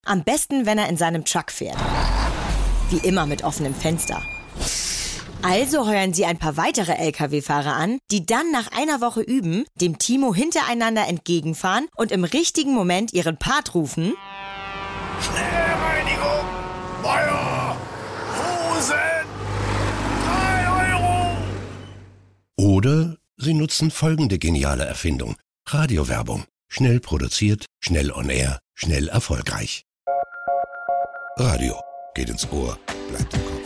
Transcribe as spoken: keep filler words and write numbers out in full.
Am besten, wenn er in seinem Truck fährt. Wie immer mit offenem Fenster. Also heuern Sie ein paar weitere L K W-Fahrer an, die dann nach einer Woche üben, dem Timo hintereinander entgegenfahren und im richtigen Moment ihren Part rufen: Schnellreinigung, Feuer, Hosen, drei Euro. Oder Sie nutzen folgende geniale Erfindung: Radiowerbung. Schnell produziert, schnell on air, schnell erfolgreich. Radio geht ins Ohr, bleibt im Kopf.